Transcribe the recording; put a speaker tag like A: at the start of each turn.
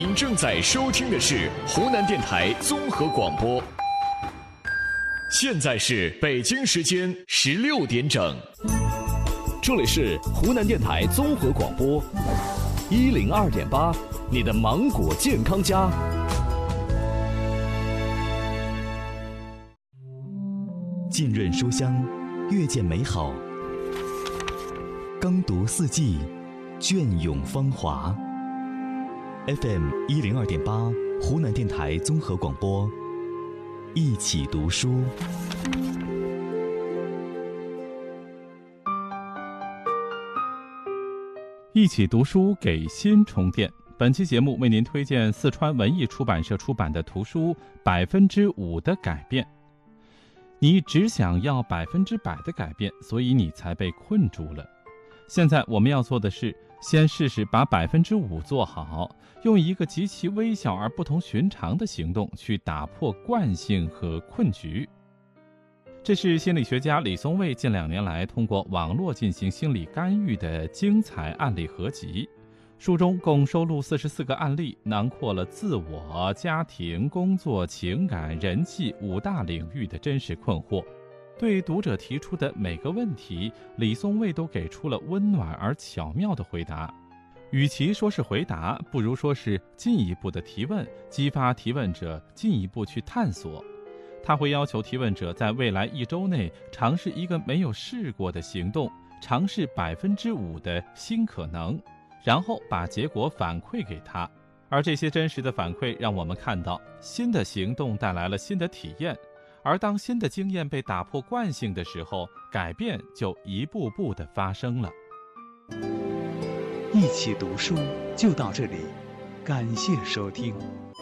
A: 您正在收听的是湖南电台综合广播，现在是北京时间16点整，
B: 这里是湖南电台综合广播102.8，你的芒果健康家。
C: 浸润书香，阅见美好；耕读四季，隽永芳华。FM 102.8，湖南电台综合广播，一起读书。
D: 一起读书，给心充电。本期节目为您推荐四川文艺出版社出版的图书《5%的改变》。你只想要100%的改变，所以你才被困住了。现在我们要做的是，先试试把5%做好，用一个极其微小而不同寻常的行动去打破惯性和困局。这是心理学家李松蔚近2年来通过网络进行心理干预的精彩案例合集。书中共收录44个案例，囊括了自我、家庭、工作、情感、人际5大领域的真实困惑。对读者提出的每个问题，李松蔚都给出了温暖而巧妙的回答。与其说是回答，不如说是进一步的提问，激发提问者进一步去探索。他会要求提问者在未来1周内尝试一个没有试过的行动，尝试5%的新可能，然后把结果反馈给他。而这些真实的反馈让我们看到，新的行动带来了新的体验，而当新的经验被打破惯性的时候，改变就一步步地发生了。
E: 一起读书就到这里，感谢收听。